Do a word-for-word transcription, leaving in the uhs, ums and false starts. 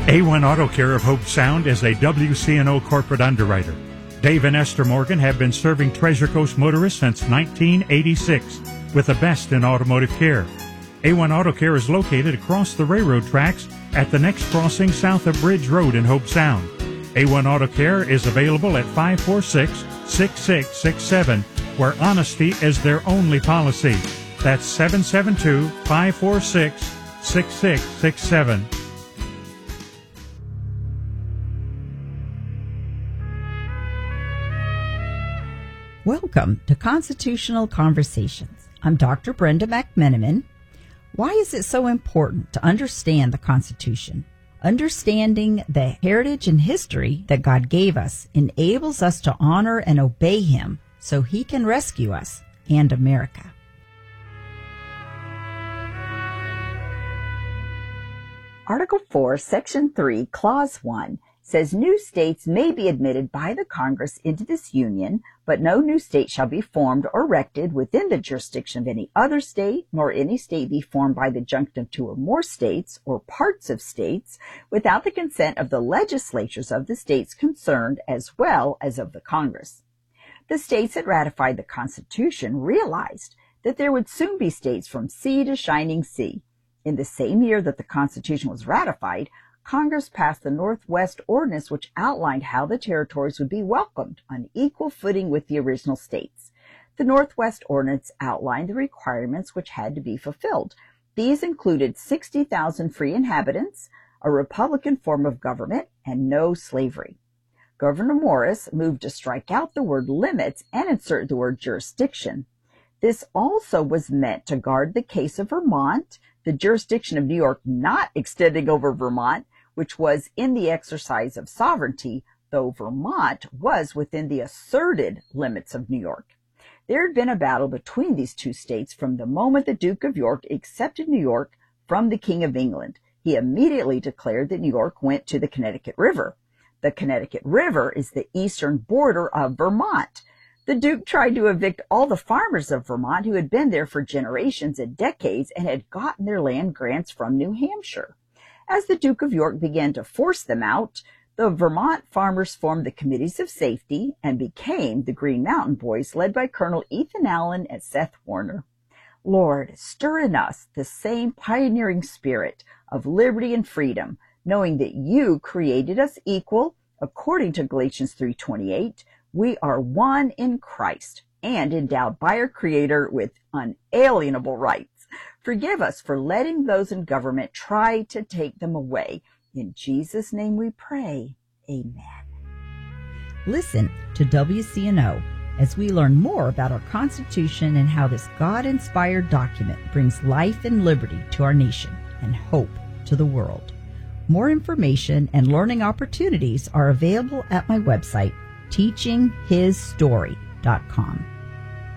A one Auto Care of Hope Sound is a W C N O corporate underwriter. Dave and Esther Morgan have been serving Treasure Coast motorists since nineteen eighty-six with the best in automotive care. A one Auto Care is located across the railroad tracks at the next crossing south of Bridge Road in Hope Sound. A one Auto Care is available at five four six, six six six seven, where honesty is their only policy. That's seven seven two, five four six, six six six seven. Welcome to Constitutional Conversations. I'm Doctor Brenda McMenamin. Why is it so important to understand the Constitution? Understanding the heritage and history that God gave us enables us to honor and obey Him so He can rescue us and America. Article four, Section three, Clause one says new states may be admitted by the Congress into this union, but no new state shall be formed or erected within the jurisdiction of any other state, nor any state be formed by the junction of two or more states or parts of states without the consent of the legislatures of the states concerned as well as of the Congress. The states that ratified the Constitution realized that there would soon be states from sea to shining sea. In the same year that the Constitution was ratified, Congress passed the Northwest Ordinance, which outlined how the territories would be welcomed on equal footing with the original states. The Northwest Ordinance outlined the requirements which had to be fulfilled. These included sixty thousand free inhabitants, a Republican form of government, and no slavery. Governor Morris moved to strike out the word limits and insert the word jurisdiction. This also was meant to guard the case of Vermont, the jurisdiction of New York not extending over Vermont, which was in the exercise of sovereignty, though Vermont was within the asserted limits of New York. There had been a battle between these two states from the moment the Duke of York accepted New York from the King of England. He immediately declared that New York went to the Connecticut River. The Connecticut River is the eastern border of Vermont. The Duke tried to evict all the farmers of Vermont who had been there for generations and decades and had gotten their land grants from New Hampshire. As the Duke of York began to force them out, the Vermont farmers formed the Committees of Safety and became the Green Mountain Boys, led by Colonel Ethan Allen and Seth Warner. Lord, stir in us the same pioneering spirit of liberty and freedom, knowing that you created us equal. According to Galatians three twenty-eight, we are one in Christ and endowed by our Creator with unalienable rights. Forgive us for letting those in government try to take them away. In Jesus' name we pray. Amen. Listen to W C N O as we learn more about our Constitution and how this God-inspired document brings life and liberty to our nation and hope to the world. More information and learning opportunities are available at my website, teaching his story dot com.